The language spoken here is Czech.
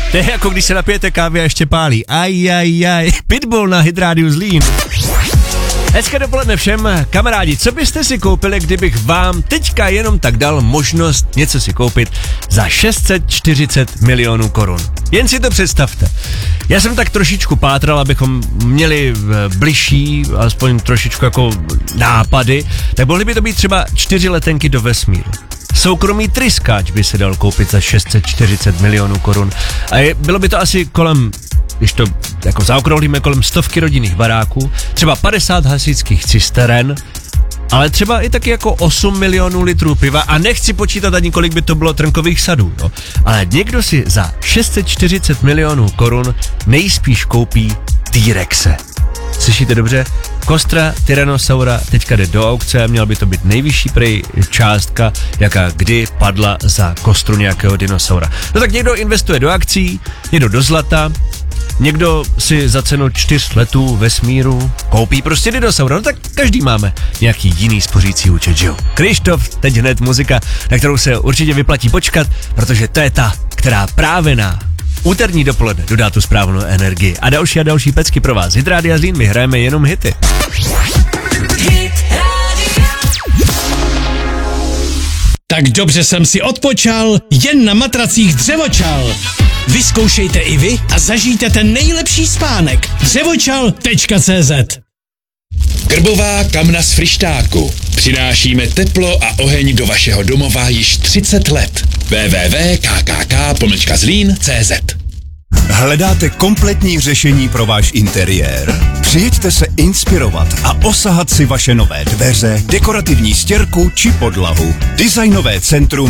To je jako když se napijete kávy a ještě pálí. Ajajaj, Pitbull na Hydrádiu Zlín. Hezké dopoledne všem, kamarádi, co byste si koupili, kdybych vám teďka jenom tak dal možnost něco si koupit za 640 milionů korun. Jen si to představte. Já jsem tak trošičku pátral, abychom měli bližší, alespoň trošičku jako nápady, tak mohly by to být třeba 4 letenky do vesmíru. Soukromý tryskáč by se dal koupit za 640 milionů korun. A bylo by to asi kolem, když to jako zaokrouhlíme, kolem 100 rodinných baráků, třeba 50 hasičských cisteren, ale třeba i taky jako 8 milionů litrů piva a nechci počítat ani kolik by to bylo trnkových sadů, jo. Ale někdo si za 640 milionů korun nejspíš koupí T-Rexe. Slyšíte dobře? Kostra Tyrannosaura teďka jde do aukce a měla by to být nejvyšší prej částka, jaká kdy padla za kostru nějakého dinosaura. No tak někdo investuje do akcí, někdo do zlata, někdo si za cenu 4 letů vesmíru koupí prostě dinosaura. No tak každý máme nějaký jiný spořící účet, že jo? Krištof, teď hned muzika, na kterou se určitě vyplatí počkat, protože to je ta, která právě na úterní dopoledne dodá tu správnou energii. A další pecky pro vás. Hydrádia Zlín, my hrajeme jenom hity. Tak dobře jsem si odpočal, jen na matracích Dřevočal. Vyzkoušejte i vy a zažijte ten nejlepší spánek. Dřevočal.cz. Krbová kamna z Fryštáku. Přinášíme teplo a oheň do vašeho domova již 30 let. www.kkk.zlín.cz. Hledáte kompletní řešení pro váš interiér? Přijeďte se inspirovat a osahat si vaše nové dveře, dekorativní stěrku či podlahu. Designové centrum